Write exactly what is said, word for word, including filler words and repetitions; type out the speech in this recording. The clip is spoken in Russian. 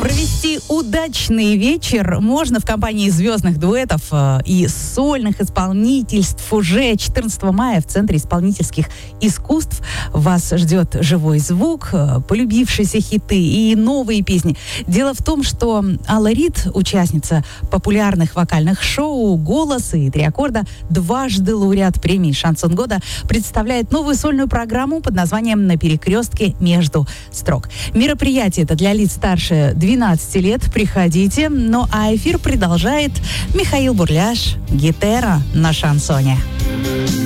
Провести удачный вечер можно в компании звездных дуэтов э, и сольных исполнительств. Уже четырнадцатого мая в Центре исполнительских искусств вас ждет живой звук, э, полюбившиеся хиты и новые песни. Дело в том, что Алла Рид, участница популярных вокальных шоу «Голос» и «Три аккорда», дважды лауреат премии «Шансон года», представляет новую сольную программу под названием «На перекрестке между строк». Мероприятие это для лиц старше двенадцати лет. Приходите. Ну а эфир продолжает Михаил Бурляш. Гитара на шансоне.